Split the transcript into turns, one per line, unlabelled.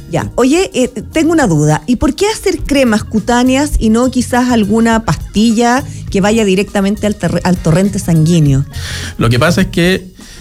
Ya, oye, tengo una duda. ¿Y por qué hacer cremas cutáneas y no quizás alguna pastilla que vaya directamente al torrente sanguíneo?
Lo que pasa es que